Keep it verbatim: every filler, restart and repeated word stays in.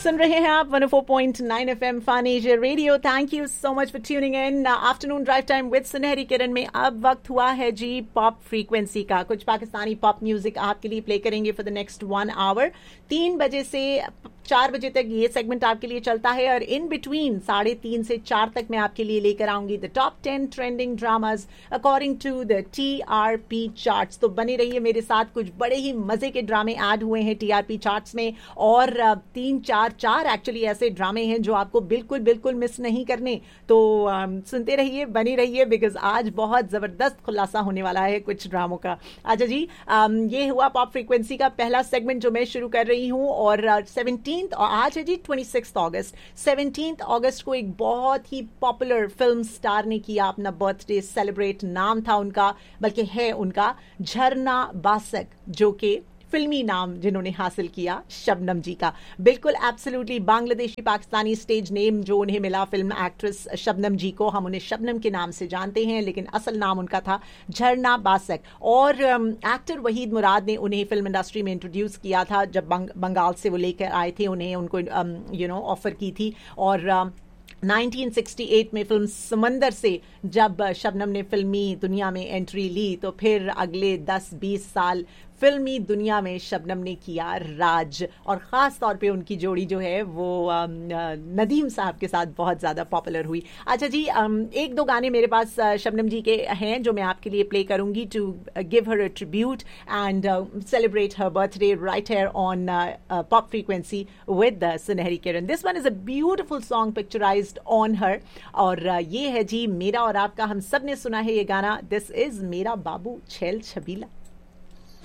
सुन रहे हैं आप one O four point nine FM fun Asia radio. Thank you so much for tuning in. Afternoon drive time with सुनहरी किरण में अब वक्त हुआ है जी पॉप फ्रीक्वेंसी का। कुछ पाकिस्तानी पॉप म्यूजिक आपके लिए प्ले करेंगे for the next one hour. तीन बजे से चार बजे तक ये सेगमेंट आपके लिए चलता है और इन बिटवीन साढ़े तीन से चार तक मैं आपके लिए लेकर आऊंगी the top ten trending dramas according to the T R P charts. तो बने रहिए मेरे साथ, कुछ बड़े ही मजे के ड्रामे ऐड हुए हैं टी आर पी चार्ट्स में और तीन चार चार एक्चुअली ऐसे ड्रामे हैं जो आपको बिल्कुल बिल्कुल मिस नहीं करने। तो um, सुनते रहिए, बने रहिए, बिकॉज आज बहुत जबरदस्त खुलासा होने वाला है कुछ ड्रामों का। अच्छा जी, um, ये हुआ पॉप फ्रीक्वेंसी का पहला सेगमेंट जो मैं शुरू कर रही हूँ और सेवनटीन और आज है जी ट्वेंटी सिक्स्थ अगस्त। सेवनटीन अगस्त को एक बहुत ही पॉपुलर फिल्म स्टार ने किया अपना बर्थडे सेलिब्रेट। नाम था उनका, बल्कि है उनका, झरना बासक, जो कि फिल्मी नाम जिन्होंने हासिल किया शबनम जी का। बिल्कुल absolutely Bangladeshi Pakistani stage name जो उन्हें मिला फिल्म एक्ट्रेस शबनम जी को, हम उन्हें शबनम के नाम से जानते हैं, लेकिन असल नाम उनका था झरना बासक। और एक्टर वहीद मुराद ने उन्हें फिल्म इंडस्ट्री में इंट्रोड्यूस किया था जब बंग, बंगाल से वो लेकर आए थे, उन्हें उनको यू नो ऑफर की थी। और um, नाइनटीन सिक्सटी एट में फिल्म समंदर से जब शबनम ने फिल्मी दुनिया में एंट्री ली तो फिर अगले दस बीस साल फिल्मी दुनिया में शबनम ने किया राज। और ख़ास तौर पे उनकी जोड़ी जो है वो नदीम साहब के साथ बहुत ज़्यादा पॉपुलर हुई। अच्छा जी, एक दो गाने मेरे पास शबनम जी के हैं जो मैं आपके लिए प्ले करूंगी to give her a tribute and celebrate her birthday right here on pop frequency with सुनहरी किरण। This one is a beautiful song picturised on her और ये है जी मेरा और आपका, हम सब ने सुना है ये गाना। दिस इज़ मेरा बाबू छैल छबीला।